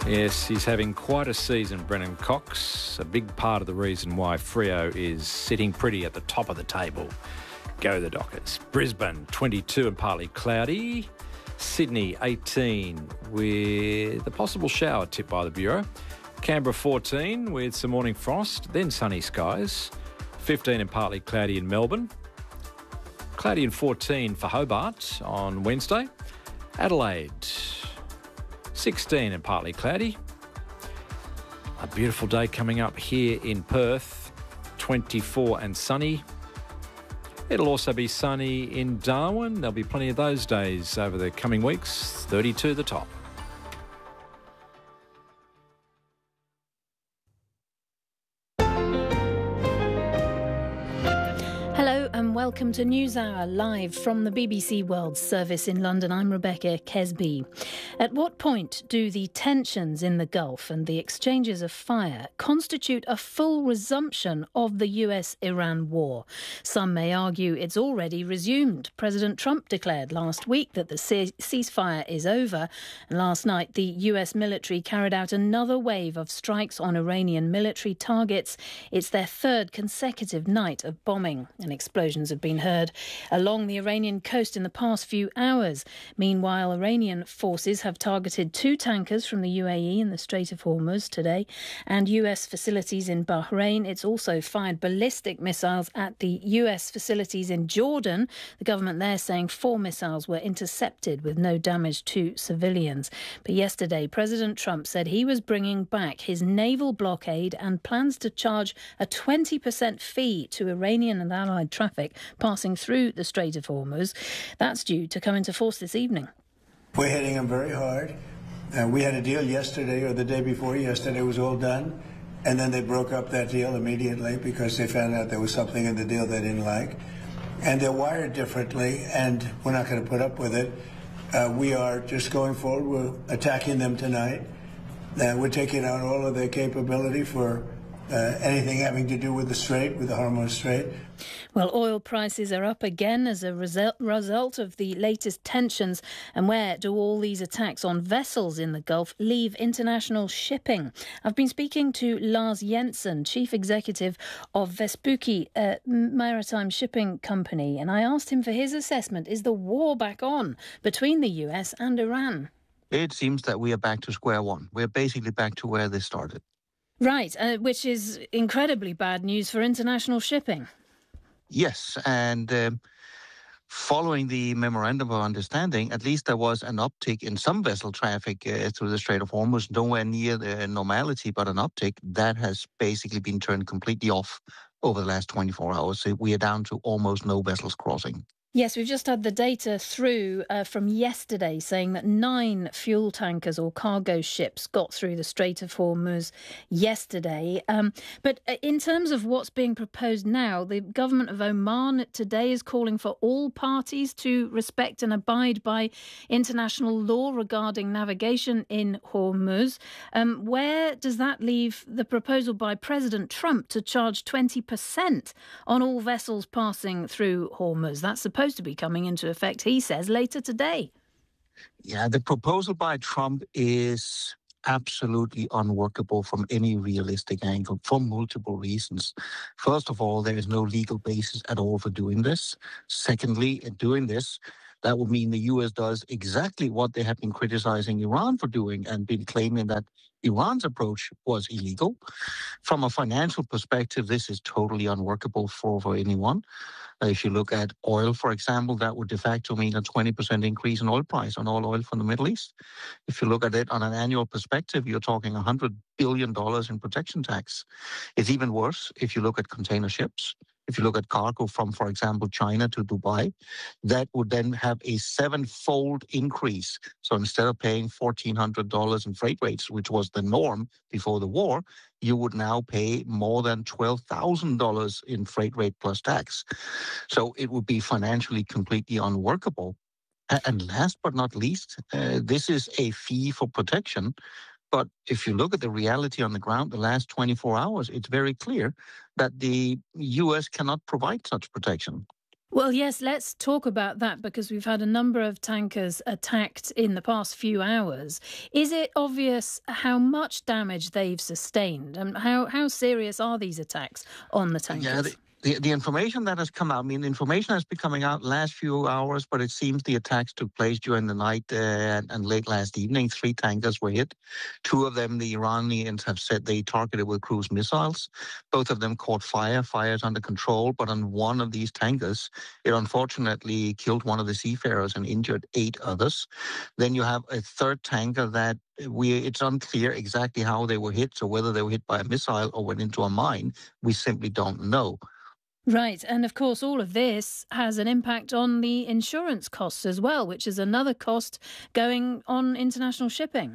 Yes, he's having quite a season, Brennan Cox. A big part of the reason why Freo is sitting pretty at the top of the table. Go the Dockers. Brisbane, 22 and partly cloudy. Sydney, 18 with a possible shower tipped by the Bureau. Canberra, 14 with some morning frost, then sunny skies. 15 and partly cloudy in Melbourne. Cloudy and 14 for Hobart on Wednesday. Adelaide, 16 and partly cloudy. A beautiful day coming up here in Perth, 24 and sunny. It'll also be sunny in Darwin. There'll be plenty of those days over the coming weeks, 32 the top. Welcome to NewsHour, live from the BBC World Service in London. I'm Rebecca Kesby. At what point do the tensions in the Gulf and the exchanges of fire constitute a full resumption of the US-Iran war? Some may argue it's already resumed. President Trump declared last week that the ceasefire is over. And last night, the US military carried out another wave of strikes on Iranian military targets. It's their third consecutive night of bombing, and explosions have been heard along the Iranian coast in the past few hours. Meanwhile, Iranian forces have targeted 2 tankers from the UAE in the Strait of Hormuz today and US facilities in Bahrain. It's also fired ballistic missiles at the US facilities in Jordan. The government there saying 4 missiles were intercepted with no damage to civilians. But yesterday, President Trump said he was bringing back his naval blockade and plans to charge a 20% fee to Iranian and allied traffic passing through the Strait of Hormuz. That's due to come into force this evening. We're hitting them very hard. We had a deal yesterday or the day before yesterday was all done. And then they broke up that deal immediately because they found out there was something in the deal they didn't like. And they're wired differently, and we're not going to put up with it. We are just going forward. We're attacking them tonight. We're taking out all of their capability for anything having to do with the Strait, with the Hormuz Strait. Well, oil prices are up again as a result of the latest tensions. And where do all these attacks on vessels in the Gulf leave international shipping? I've been speaking to Lars Jensen, Chief Executive of Vespucci Maritime Shipping Company, and I asked him for his assessment. Is the war back on between the US and Iran? It seems that we are back to square one. We're basically back to where this started. Right, which is incredibly bad news for international shipping. Yes, and following the Memorandum of Understanding, at least there was an uptick in some vessel traffic through the Strait of Hormuz, nowhere near the normality, but an uptick. That has basically been turned completely off over the last 24 hours. So we are down to almost no vessels crossing. Yes, we've just had the data through from yesterday saying that 9 fuel tankers or cargo ships got through the Strait of Hormuz yesterday. But in terms of what's being proposed now, the government of Oman today is calling for all parties to respect and abide by international law regarding navigation in Hormuz. Where does that leave the proposal by President Trump to charge 20% on all vessels passing through Hormuz? That's supposed to be coming into effect, he says, later today. Yeah, the proposal by Trump is absolutely unworkable from any realistic angle for multiple reasons. First of all, there is no legal basis at all for doing this. Secondly, in doing this, that would mean the U.S. does exactly what they have been criticizing Iran for doing and been claiming that Iran's approach was illegal. From a financial perspective, this is totally unworkable for anyone. If you look at oil, for example, that would de facto mean a 20% increase in oil price on all oil from the Middle East. If you look at it on an annual perspective, you're talking $100 billion in protection tax. It's even worse if you look at container ships. If you look at cargo from, for example, China to Dubai, that would then have a 7-fold increase. So instead of paying $1,400 in freight rates, which was the norm before the war, you would now pay more than $12,000 in freight rate plus tax. So it would be financially completely unworkable. And last but not least, this is a fee for protection. But if you look at the reality on the ground, the last 24 hours, it's very clear that the U.S. cannot provide such protection. Well, yes, let's talk about that because we've had a number of tankers attacked in the past few hours. Is it obvious how much damage they've sustained and how serious are these attacks on the tankers? The information that has come out, information has been coming out last few hours, but it seems the attacks took place during the night and late last evening. 3 tankers were hit. 2 of them, the Iranians have said they targeted with cruise missiles. Both of them caught fire. Fire is under control, but on one of these tankers, it unfortunately killed one of the seafarers and injured 8 others. Then you have a third tanker that it's unclear exactly how they were hit, so whether they were hit by a missile or went into a mine, we simply don't know. Right. And of course, all of this has an impact on the insurance costs as well, which is another cost going on international shipping.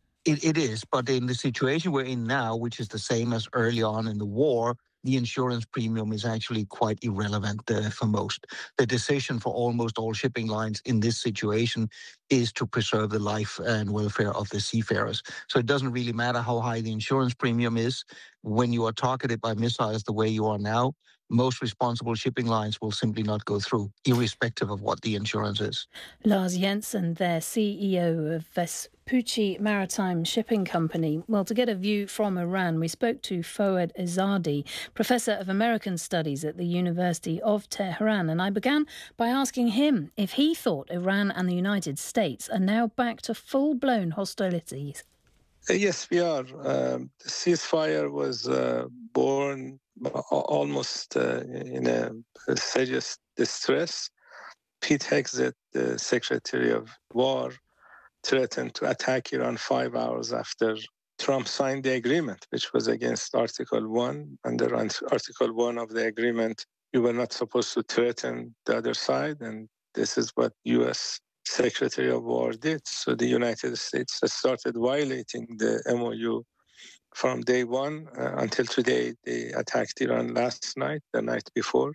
It is. But in the situation we're in now, which is the same as early on in the war, the insurance premium is actually quite irrelevant for most. The decision for almost all shipping lines in this situation is to preserve the life and welfare of the seafarers. So it doesn't really matter how high the insurance premium is. When you are targeted by missiles the way you are now, most responsible shipping lines will simply not go through, irrespective of what the insurance is. Lars Jensen, their CEO of Vespucci Maritime Shipping Company. Well, to get a view from Iran, we spoke to Fouad Ezadi, Professor of American Studies at the University of Tehran, and I began by asking him if he thought Iran and the United States are now back to full-blown hostilities. Yes, we are. The ceasefire was born almost in a serious distress. Pete Hegseth, the Secretary of War, threatened to attack Iran 5 hours after Trump signed the agreement, which was against Article 1. Under Article 1 of the agreement, you were not supposed to threaten the other side, and this is what U.S. Secretary of War did. So the United States has started violating the MOU from day one until today. They attacked Iran last night, the night before.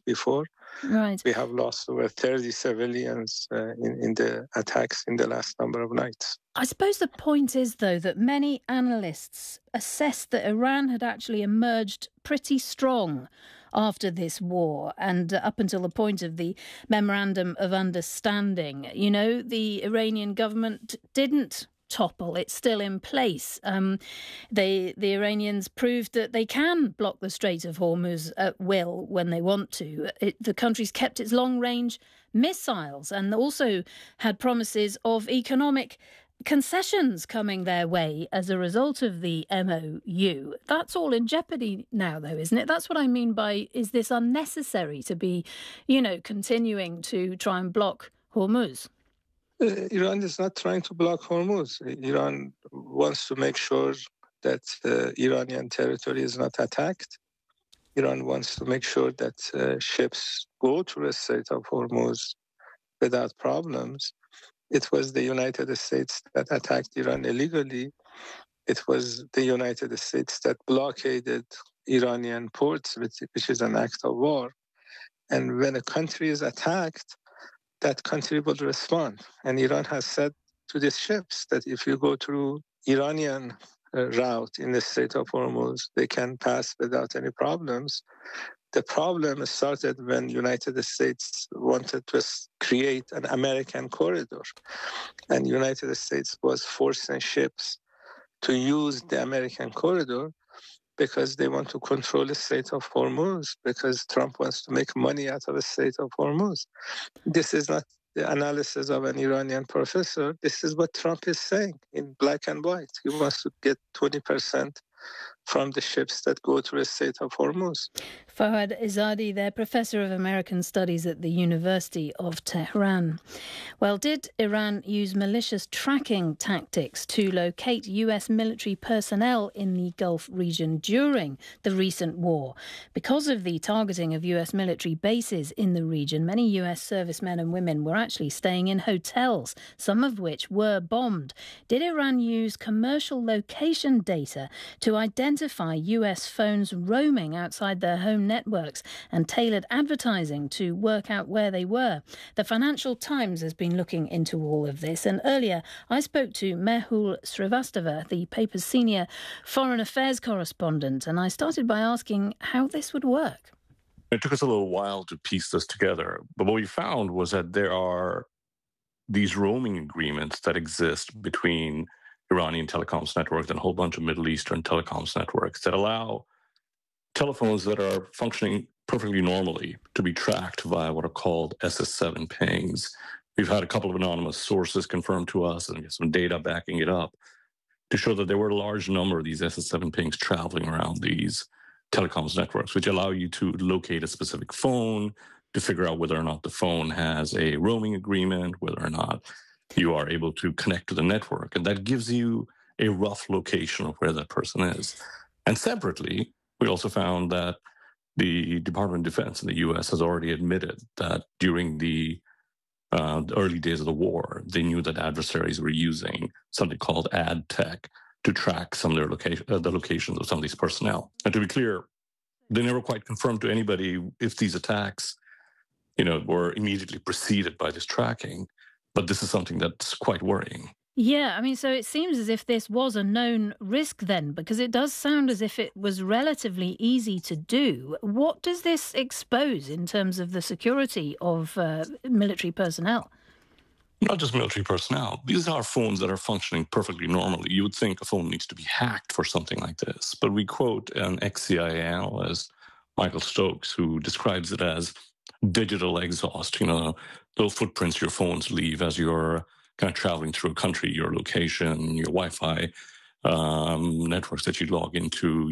Right. We have lost over 30 civilians in the attacks in the last number of nights. I suppose the point is, though, that many analysts assessed that Iran had actually emerged pretty strong after this war and up until the point of the Memorandum of Understanding. You know, the Iranian government didn't topple. It's still in place. The Iranians proved that they can block the Strait of Hormuz at will when they want to. The country's kept its long-range missiles and also had promises of economic concessions coming their way as a result of the MOU. That's all in jeopardy now, though, isn't it? That's what I mean by, is this unnecessary to be, continuing to try and block Hormuz? Iran is not trying to block Hormuz. Iran wants to make sure that Iranian territory is not attacked. Iran wants to make sure that ships go through the Strait of Hormuz without problems. It was the United States that attacked Iran illegally. It was the United States that blockaded Iranian ports, which is an act of war. And when a country is attacked, that country will respond. And Iran has said to these ships that if you go through Iranian route in the Strait of Hormuz, they can pass without any problems. The problem started when the United States wanted to create an American corridor. And the United States was forcing ships to use the American corridor because they want to control the Strait of Hormuz, because Trump wants to make money out of the Strait of Hormuz. This is not the analysis of an Iranian professor. This is what Trump is saying in black and white. He wants to get 20% from the ships that go through the Strait of Hormuz. Fouad Ezadi, they're Professor of American Studies at the University of Tehran. Well, did Iran use malicious tracking tactics to locate US military personnel in the Gulf region during the recent war? Because of the targeting of US military bases in the region, many US servicemen and women were actually staying in hotels, some of which were bombed. Did Iran use commercial location data to identify US phones roaming outside their home networks and tailored advertising to work out where they were? The Financial Times has been looking into all of this, and earlier I spoke to Mehul Srivastava, the paper's senior foreign affairs correspondent, and I started by asking how this would work. It took us a little while to piece this together. But what we found was that there are these roaming agreements that exist between Iranian telecoms networks and a whole bunch of Middle Eastern telecoms networks that allow telephones that are functioning perfectly normally to be tracked via what are called SS7 pings. We've had a couple of anonymous sources confirm to us, and we have some data backing it up, to show that there were a large number of these SS7 pings traveling around these telecoms networks, which allow you to locate a specific phone, to figure out whether or not the phone has a roaming agreement, whether or not you are able to connect to the network. And that gives you a rough location of where that person is. And separately, we also found that the Department of Defense in the U.S. has already admitted that during the early days of the war, they knew that adversaries were using something called ad tech to track some of their the locations of some of these personnel. And to be clear, they never quite confirmed to anybody if these attacks, were immediately preceded by this tracking. But this is something that's quite worrying. Yeah, I mean, so it seems as if this was a known risk then, because it does sound as if it was relatively easy to do. What does this expose in terms of the security of military personnel? Not just military personnel. These are phones that are functioning perfectly normally. You would think a phone needs to be hacked for something like this. But we quote an ex-CIA analyst, Michael Stokes, who describes it as digital exhaust, little footprints your phones leave as you're kind of traveling through a country, your location, your Wi-Fi networks that you log into,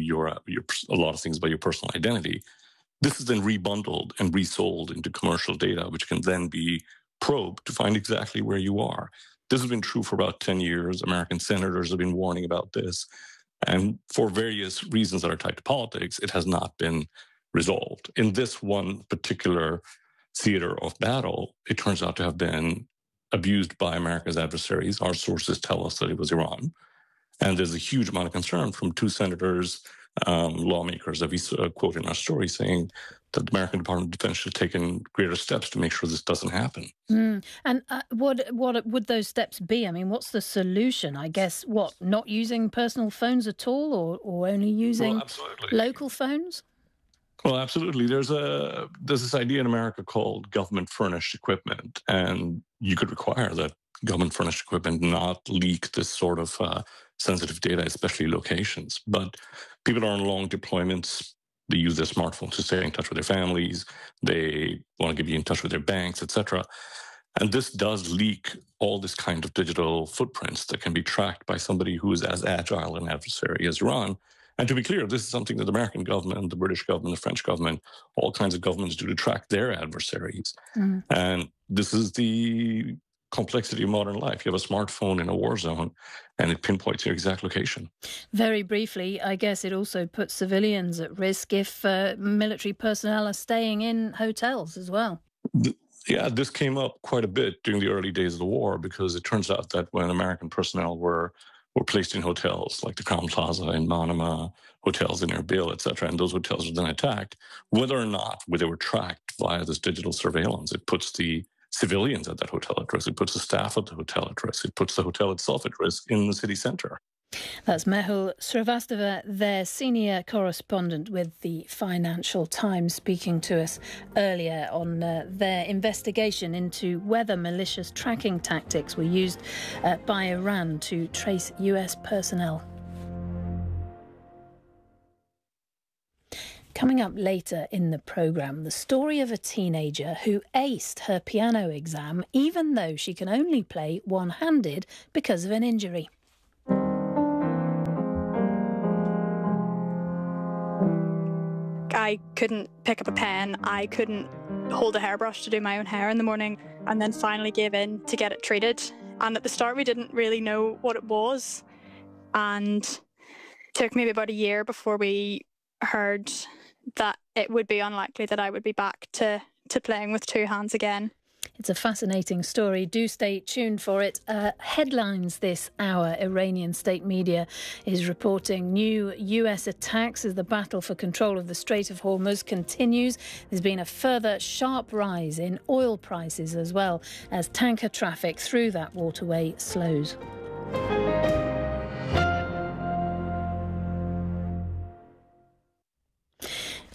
a lot of things about your personal identity. This is then rebundled and resold into commercial data, which can then be probed to find exactly where you are. This has been true for about 10 years. American senators have been warning about this. And for various reasons that are tied to politics, it has not been resolved. In this one particular theater of battle, it turns out to have been abused by America's adversaries. Our sources tell us that it was Iran. And there's a huge amount of concern from two senators, lawmakers that we quote in our story, saying that the American Department of Defense should have taken greater steps to make sure this doesn't happen. And what would those steps be? I mean, what's the solution? I guess, not using personal phones at all, or only using local phones? Well, absolutely. There's this idea in America called government-furnished equipment, and you could require that government-furnished equipment not leak this sort of sensitive data, especially locations. But people are on long deployments. They use their smartphones to stay in touch with their families. They want to get in touch with their banks, etc. And this does leak all this kind of digital footprints that can be tracked by somebody who is as agile an adversary as Iran. And to be clear, this is something that the American government, the British government, the French government, all kinds of governments do to track their adversaries. Mm. And this is the complexity of modern life. You have a smartphone in a war zone, and it pinpoints your exact location. Very briefly, I guess it also puts civilians at risk if military personnel are staying in hotels as well. Yeah, this came up quite a bit during the early days of the war, because it turns out that when American personnel were placed in hotels like the Crown Plaza in Manama, hotels in Erbil, etc., and those hotels were then attacked, whether or not they were tracked via this digital surveillance, it puts the civilians at that hotel at risk, it puts the staff at the hotel at risk, it puts the hotel itself at risk in the city centre. That's Mehul Srivastava, their senior correspondent with the Financial Times, speaking to us earlier on their investigation into whether malicious tracking tactics were used by Iran to trace US personnel. Coming up later in the programme, the story of a teenager who aced her piano exam even though she can only play one-handed because of an injury. I couldn't pick up a pen, I couldn't hold a hairbrush to do my own hair in the morning, and then finally gave in to get it treated. And at the start we didn't really know what it was, and it took maybe about a year before we heard that it would be unlikely that I would be back to playing with two hands again. It's a fascinating story. Do stay tuned for it. Headlines this hour. Iranian state media is reporting new US attacks as the battle for control of the Strait of Hormuz continues. There's been a further sharp rise in oil prices as well as tanker traffic through that waterway slows.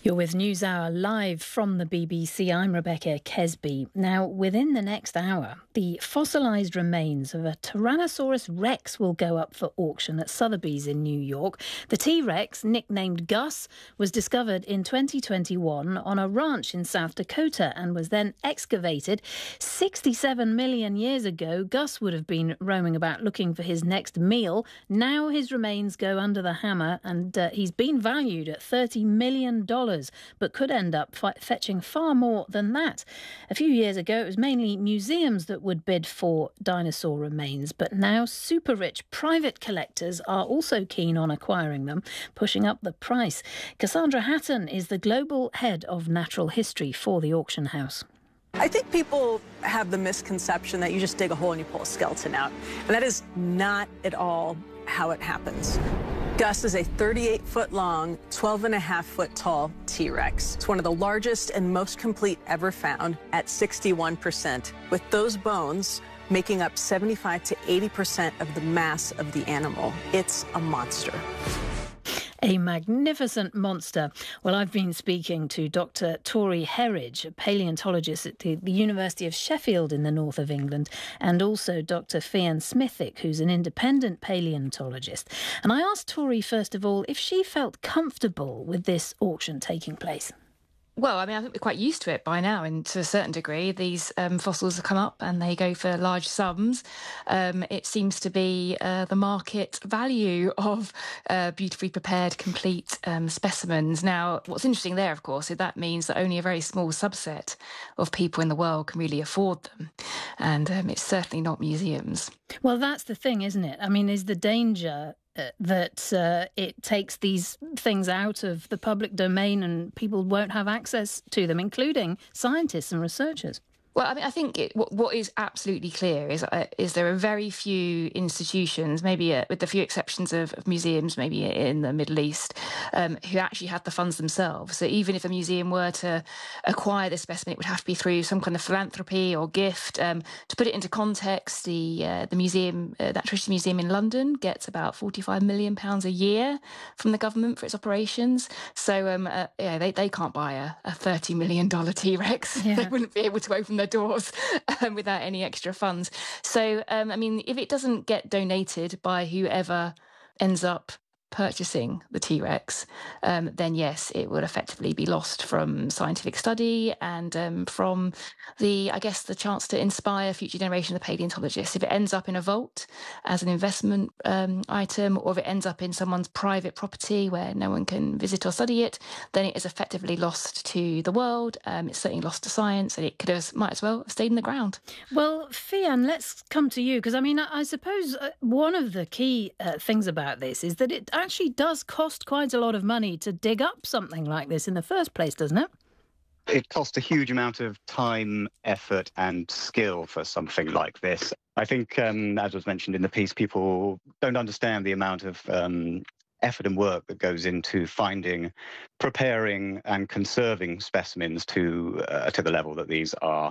You're with NewsHour live from the BBC. I'm Rebecca Kesby. Now, within the next hour, the fossilised remains of a Tyrannosaurus Rex will go up for auction at Sotheby's in New York. The T-Rex, nicknamed Gus, was discovered in 2021 on a ranch in South Dakota and was then excavated. 67 million years ago, Gus would have been roaming about looking for his next meal. Now his remains go under the hammer and he's been valued at $30 million. But could end up fetching far more than that. A few years ago, it was mainly museums that would bid for dinosaur remains, but now super rich private collectors are also keen on acquiring them, pushing up the price. Cassandra Hatton is the global head of natural history for the auction house. I think people have the misconception that you just dig a hole and you pull a skeleton out, and that is not at all how it happens. Gus is a 38-foot-long, 12.5-foot-tall T-Rex. It's one of the largest and most complete ever found at 61%, with those bones making up 75 to 80% of the mass of the animal. It's a monster. A magnificent monster. Well, I've been speaking to Dr. Tori Herridge, a paleontologist at the University of Sheffield in the north of England, and also Dr. Fian Smithick, who's an independent paleontologist. And I asked Tori, first of all, if she felt comfortable with this auction taking place. Well, I mean, I think we're quite used to it by now, and to a certain degree, these fossils have come up and they go for large sums. It seems to be the market value of beautifully prepared, complete specimens. Now, what's interesting there, of course, is that means that only a very small subset of people in the world can really afford them. And it's certainly not museums. Well, that's the thing, isn't it? I mean, is the danger that it takes these things out of the public domain and people won't have access to them, including scientists and researchers? Well, I mean, I think what is absolutely clear is there are very few institutions, maybe with the few exceptions of museums, maybe in the Middle East, who actually have the funds themselves. So even if a museum were to acquire this specimen, it would have to be through some kind of philanthropy or gift. To put it into context, the museum, the Natural History Museum in London, gets about £45 million a year from the government for its operations. So they can't buy a $30 million T-Rex. Yeah. They wouldn't be able to open their doors without any extra funds. So, I mean, if it doesn't get donated by whoever ends up purchasing the T-Rex, then yes, it would effectively be lost from scientific study and from the chance to inspire future generations of paleontologists. If it ends up in a vault as an investment item, or if it ends up in someone's private property where no one can visit or study it, then it is effectively lost to the world. It's certainly lost to science, and it might as well have stayed in the ground. Well, Fian, let's come to you, because I mean, I suppose one of the key things about this is that it actually does cost quite a lot of money to dig up something like this in the first place, doesn't it? It costs a huge amount of time, effort and skill for something like this. I think, as was mentioned in the piece, people don't understand the amount of effort and work that goes into finding, preparing and conserving specimens to the level that these are.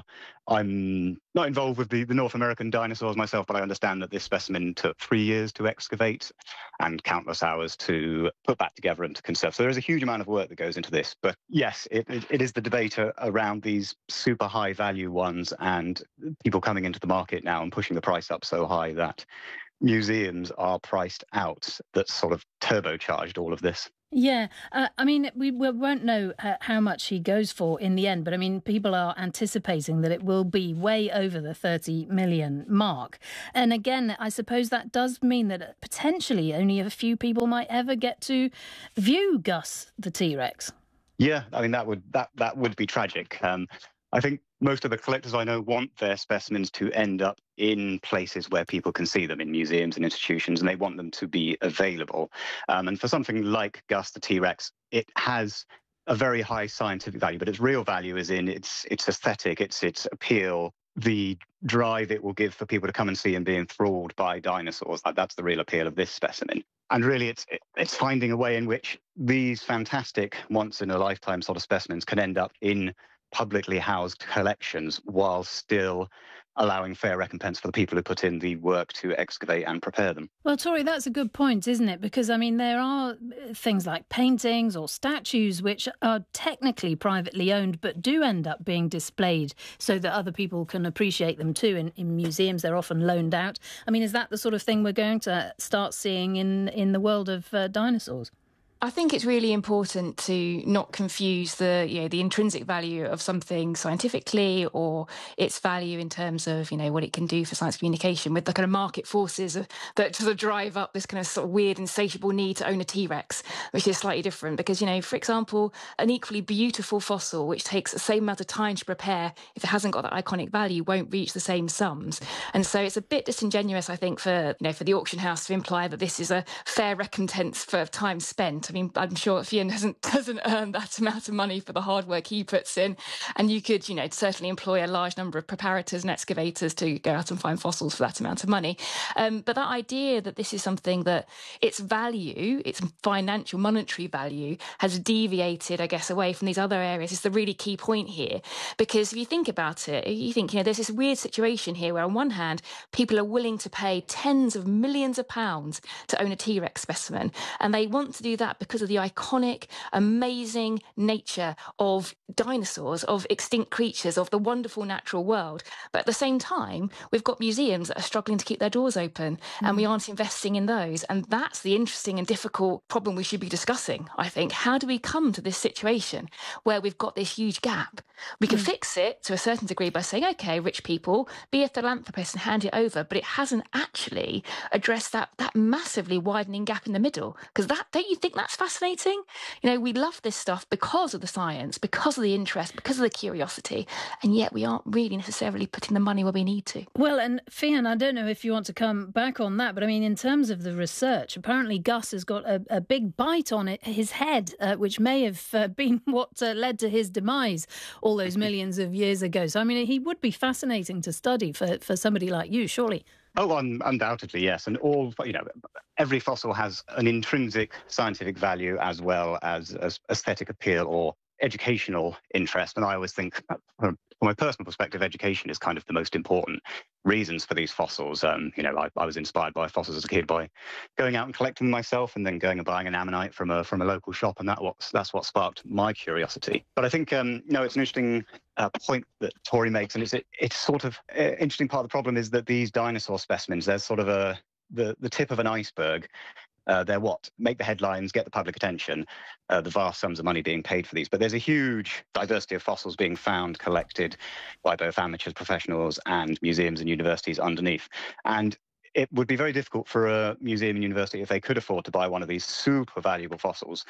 I'm not involved with the North American dinosaurs myself, but I understand that this specimen took 3 years to excavate and countless hours to put back together and to conserve. So there is a huge amount of work that goes into this. But yes, it is the debate around these super high value ones and people coming into the market now and pushing the price up so high that museums are priced out. That sort of turbocharged all of this. Yeah, I mean, we won't know how much he goes for in the end, but I mean, people are anticipating that it will be way over the 30 million mark. And again, I suppose that does mean that potentially only a few people might ever get to view Gus the T-Rex. Yeah, I mean, that would be tragic. I think most of the collectors I know want their specimens to end up in places where people can see them, in museums and institutions, and they want them to be available. And for something like Gus the T-Rex, it has a very high scientific value, but its real value is in its aesthetic, its appeal, the drive it will give for people to come and see and be enthralled by dinosaurs. That's the real appeal of this specimen. And really, it's finding a way in which these fantastic, once-in-a-lifetime sort of specimens can end up in publicly housed collections while still allowing fair recompense for the people who put in the work to excavate and prepare them. Well, Tori, that's a good point, isn't it? Because, I mean, there are things like paintings or statues which are technically privately owned but do end up being displayed so that other people can appreciate them too. In museums, they're often loaned out. I mean, is that the sort of thing we're going to start seeing in the world of dinosaurs? I think it's really important to not confuse the intrinsic value of something scientifically or its value in terms of, what it can do for science communication with the kind of market forces that sort of drive up this kind of sort of weird, insatiable need to own a T-Rex, which is slightly different because, for example, an equally beautiful fossil, which takes the same amount of time to prepare, if it hasn't got that iconic value, won't reach the same sums. And so it's a bit disingenuous, I think, for the auction house to imply that this is a fair recompense for time spent. I mean, I'm sure Fian doesn't earn that amount of money for the hard work he puts in. And you could, certainly employ a large number of preparators and excavators to go out and find fossils for that amount of money. But that idea that this is something that its value, its financial, monetary value, has deviated, I guess, away from these other areas is the really key point here. Because if you think about it, you think, there's this weird situation here where on one hand, people are willing to pay tens of millions of pounds to own a T-Rex specimen. And they want to do that because of the iconic, amazing nature of dinosaurs, of extinct creatures, of the wonderful natural world. But at the same time, we've got museums that are struggling to keep their doors open and we aren't investing in those. And that's the interesting and difficult problem we should be discussing, I think. How do we come to this situation where we've got this huge gap? We can fix it to a certain degree by saying, OK, rich people, be a philanthropist and hand it over. But it hasn't actually addressed that massively widening gap in the middle. Because don't you think that's fascinating? We love this stuff because of the science, because of the interest, because of the curiosity, and yet we aren't really necessarily putting the money where we need to. Well, and Fian, I don't know if you want to come back on that, but I mean, in terms of the research, apparently Gus has got a big bite on his head, which may have been what led to his demise all those millions of years ago. So, I mean, he would be fascinating to study for somebody like you, surely. Oh, undoubtedly, yes. And every fossil has an intrinsic scientific value as well as aesthetic appeal or educational interest. And I always think, from my personal perspective, education is kind of the most important reasons for these fossils. I was inspired by fossils as a kid by going out and collecting them myself and then going and buying an ammonite from a local shop. And that's what sparked my curiosity. But I think, it's an interesting point that Tori makes. And it's sort of interesting part of the problem is that these dinosaur specimens, they're sort of the tip of an iceberg. They're make the headlines, get the public attention, the vast sums of money being paid for these. But there's a huge diversity of fossils being found, collected by both amateurs, professionals, and museums and universities underneath. And it would be very difficult for a museum and university, if they could afford to buy one of these super valuable fossils,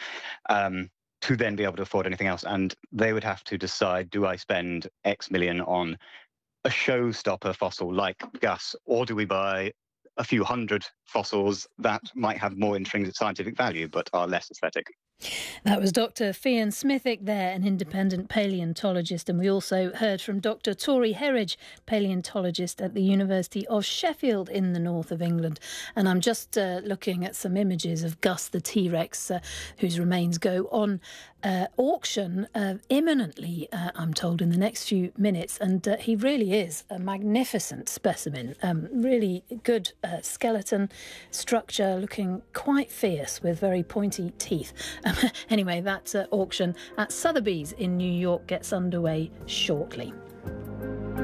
to then be able to afford anything else. And they would have to decide, do I spend X million on a showstopper fossil like Gus, or do we buy a few hundred fossils that might have more intrinsic scientific value but are less aesthetic? That was Dr. Fian Smithick there, an independent paleontologist, and we also heard from Dr. Tori Herridge, paleontologist at the University of Sheffield in the north of England. And I'm just looking at some images of Gus the T-Rex, whose remains go on auction imminently, I'm told, in the next few minutes. And he really is a magnificent specimen, really good skeleton structure, looking quite fierce with very pointy teeth. Anyway, that auction at Sotheby's in New York gets underway shortly.